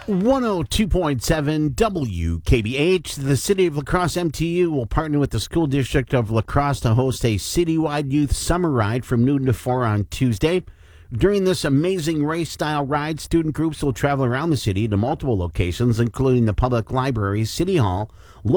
102.7 WKBH. The City of La Crosse MTU will partner with the School District of La Crosse to host a citywide youth summer ride from noon to 4 on Tuesday. During this amazing race-style ride, student groups will travel around the city to multiple locations, including the Public Library, City Hall,